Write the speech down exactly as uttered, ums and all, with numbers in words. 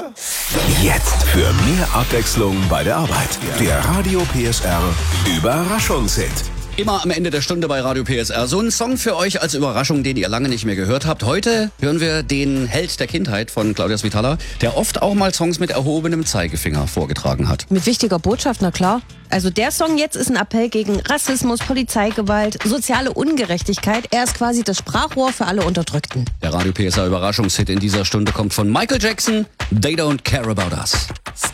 oder? Jetzt für mehr Abwechslung bei der Arbeit. Der Radio P S R Überraschungshit. Immer am Ende der Stunde bei Radio P S R. So ein Song für euch als Überraschung, den ihr lange nicht mehr gehört habt. Heute hören wir den Held der Kindheit von Claudia Svitala, der oft auch mal Songs mit erhobenem Zeigefinger vorgetragen hat. Mit wichtiger Botschaft, na klar. Also der Song jetzt ist ein Appell gegen Rassismus, Polizeigewalt, soziale Ungerechtigkeit. Er ist quasi das Sprachrohr für alle Unterdrückten. Der Radio P S R Überraschungshit in dieser Stunde kommt von Michael Jackson, They Don't Care About Us.